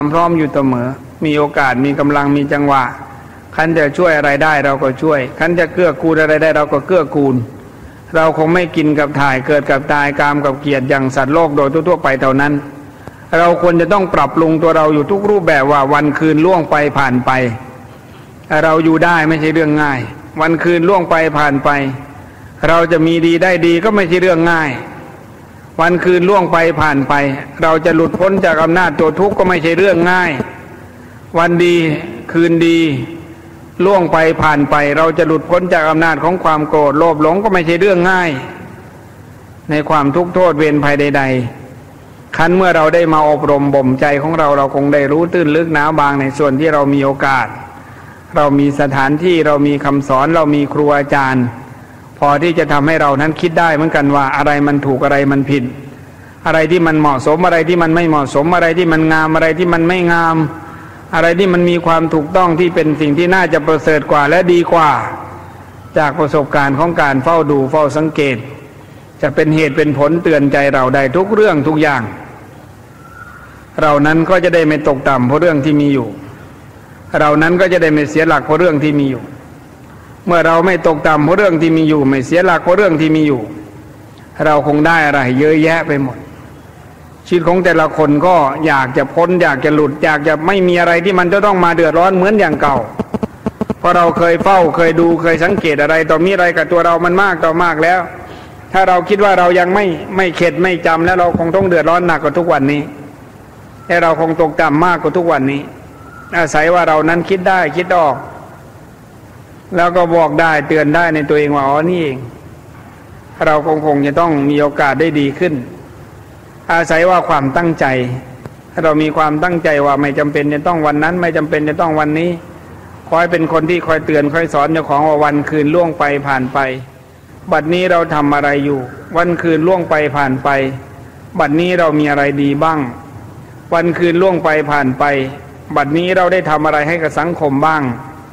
พร้อมอยู่เสมอมีโอกาสมีกำลังมีจังหวะคันจะช่วยอะไรได้เราก็ช่วยคันจะเกื้อกูลอะไรได้เราก็เกื้อกูลเราคงไม่กินกับถ่ายเกิดกับตายกามกับเกียรติอย่างสัตว์โลกโดยทั่วไปเท่านั้นเราควรจะต้องปรับปรุงตัวเราอยู่ทุกรูปแบบว่าวันคืนล่วงไปผ่านไปเราอยู่ได้ไม่ใช่เรื่องง่ายวันคืนล่วงไปผ่านไปเราจะมีดีได้ดีก็ไม่ใช่เรื่องง่ายวันคืนล่วงไปผ่านไปเราจะหลุดพ้นจากอำนาจตัวทุกข์ก็ไม่ใช่เรื่องง่ายวันดีคืนดีล่วงไปผ่านไปเราจะหลุดพ้นจากอำนาจของความโกรธโลภหลงก็ไม่ใช่เรื่องง่ายในความทุกข์โทษเวรภัยใดๆคันเมื่อเราได้มาอบรมบ่มใจของเราเราคงได้รู้ตื้นลึกหนาบางในส่วนที่เรามีโอกาสเรามีสถานที่เรามีคำสอนเรามีครูอาจารย์พอที่จะทำให้เรานั้นคิดได้เหมือนกันว่าอะไรมันถูกอะไรมันผิดอะไรที่มันเหมาะสมอะไรที่มันไม่เหมาะสมอะไรที่มันงามอะไรที่มันไม่งามอะไรที่มันมีความถูกต้องที่เป็นสิ่งที่น่าจะประเสริฐกว่าและดีกว่าจากประสบการณ์ของการเฝ้าดูเฝ้าสังเกตจะเป็นเหตุเป็นผลเตือนใจเราได้ทุกเรื่องทุกอย่างเรานั้นก็จะได้ไม่ตกต่ำเพราะเรื่องที่มีอยู่เรานั้นก็จะได้ไม่เสียหลักเพราะเรื่องที่มีอยู่เมื่อเราไม่ตกต่ำเพราะเรื่องที่มีอยู่ไม่เสียหลักเพราะเรื่องที่มีอยู่เราคงได้อะไรเยอะแยะไปหมดชีวิตของแต่ละคนก็อยากจะพ้นอยากจะหลุดอยากจะไม่มีอะไรที่มันจะต้องมาเดือดร้อนเหมือนอย่างเก่าเพราะเราเคยเฝ้าเคยดูเคยสังเกตอะไรต่อมีอะไรกับตัวเรามันมากต่อมากแล้วถ้าเราคิดว่าเรายังไม่เข็ดไม่จำแล้วเราคงต้องเดือดร้อนหนักกว่าทุกวันนี้และเราคงตกต่ำมากกว่าทุกวันนี้อาศัยว่าเรานั้นคิดได้คิดออกแล้วก็บอกได้เตือนได้ในตัวเองว่าอ๋อนี่เองเราคงจะต้องมีโอกาสได้ดีขึ้นอาศัยว่าความตั้งใจเรามีความตั้งใจว่าไม่จำเป็นจะต้องวันนั้นไม่จำเป็นจะต้องวันนี้คอยเป็นคนที่คอยเตือนคอยสอนเจ้าของว่าวันคืนล่วงไปผ่านไปบัดนี้เราทำอะไรอยู่วันคืนล่วงไปผ่านไปบัดนี้เรามีอะไรดีบ้างวันคืนล่วงไปผ่านไปบัดนี้เราได้ทำอะไรให้กับสังคมบ้าง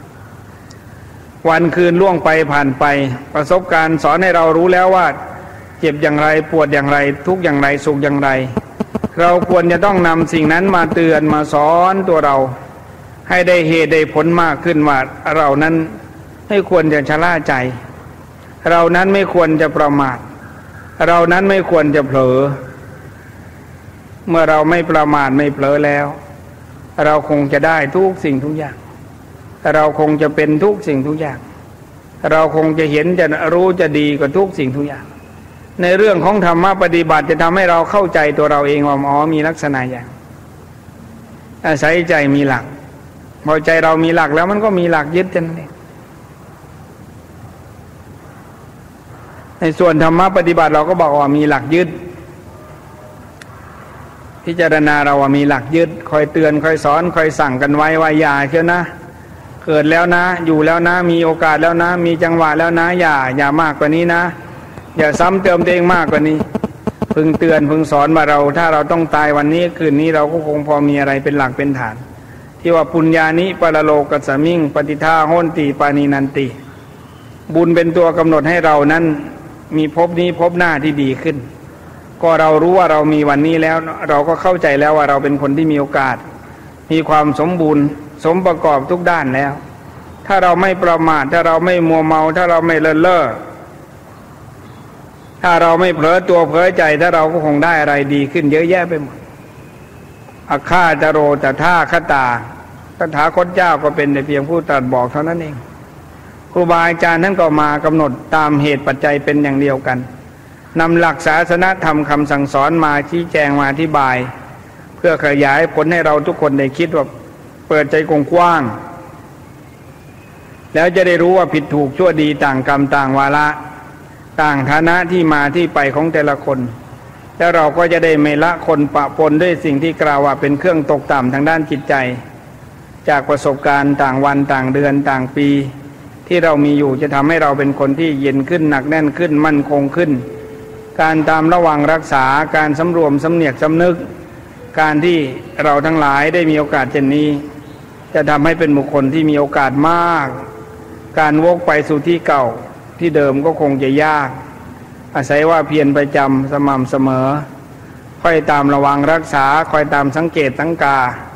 วันคืนล่วงไปผ่านไปประสบการณ์สอนให้เรารู้แล้วว่าเจ็บอย่างไรปวดอย่างไรทุกข์อย่างไรสุขอย่างไรเราควรจะต้องนำสิ่งนั้นมาเตือนมาสอนตัวเราให้ได้เหตุได้ผลมากขึ้นว่าเรานั้นไม่ควรจะชะล่าใจเรานั้นไม่ควรจะประมาทเรานั้นไม่ควรจะเผลอเมื่อเราไม่ประมาทไม่เผลอแล้วเราคงจะได้ทุกสิ่งทุกอย่างเราคงจะเป็นทุกสิ่งทุกอย่างเราคงจะเห็นจะรู้จะดีกว่าทุกสิ่งทุกอย่างในเรื่องของธรรมะปฏิบัติจะทำให้เราเข้าใจตัวเราเองว่าอ๋อมีลักษณะอย่างอาศัยใจมีหลักพอใจเรามีหลักแล้วมันก็มีหลักยึดกันเองในส่วนธรรมะปฏิบัติเราก็บอกว่ามีหลักยึดพิจารณาเราว่ามีหลักยึดคอยเตือนคอยสอนคอยสั่งกันไว้ว่าอย่าเชียวนะเกิดแล้วนะอยู่แล้วนะมีโอกาสแล้วนะมีจังหวะแล้วนะอย่ามากกว่านี้นะอย่าซ้ำเติมตัวเองมากกว่านี้พึงเตือนพึงสอนว่าเราถ้าเราต้องตายวันนี้คืนนี้เราก็คงพอมีอะไรเป็นหลักเป็นฐานที่ว่าปุญญานิปรโลกัสสมิงปฏิทาโหนติปานินันติบุญเป็นตัวกำหนดให้เรานั้นมีภพนี้ภพหน้าที่ดีขึ้นก็เรารู้ว่าเรามีวันนี้แล้วเราก็เข้าใจแล้วว่าเราเป็นคนที่มีโอกาสมีความสมบูรณ์สมประกอบทุกด้านแล้วถ้าเราไม่ประมาทถ้าเราไม่มัวเมาถ้าเราไม่เลินเล่อถ้าเราไม่เผลอตัวเผลอใจถ้าเราก็คงได้อะไรดีขึ้นเยอะแยะไปหมดอาฆาตโรตท่าคตาตถาคตเจ้าก็เป็นแต่เพียงผู้ตรัสบอกเท่านั้นเองครูบาอาจารย์ท่านก็มากำหนดตามเหตุปัจจัยเป็นอย่างเดียวกันนำหลักศาสนธรรมคำสั่งสอนมาชี้แจงมาอธิบายเพื่อขยายผลให้เราทุกคนได้คิดว่าเปิดใจกว้างแล้วจะได้รู้ว่าผิดถูกชั่วดีต่างกรรมต่างวาระต่างฐานะที่มาที่ไปของแต่ละคนแล้วเราก็จะได้ไม่ละคนปะปนด้วยสิ่งที่กล่าวว่าเป็นเครื่องตกต่ำทางด้านจิตใจจากประสบการณ์ต่างวันต่างเดือนต่างปีที่เรามีอยู่จะทำให้เราเป็นคนที่เย็นขึ้นหนักแน่นขึ้นมั่นคงขึ้นการตามระวังรักษาการสำรวมสำเนียกสำนึกการที่เราทั้งหลายได้มีโอกาสเช่นนี้จะทำให้เป็นบุคคลที่มีโอกาสมากการวกไปสู่ที่เก่าที่เดิมก็คงจะยากอาศัยว่าเพียรประจำสม่ำเสมอค่อยตามระวังรักษาค่อยตามสังเกตสังกา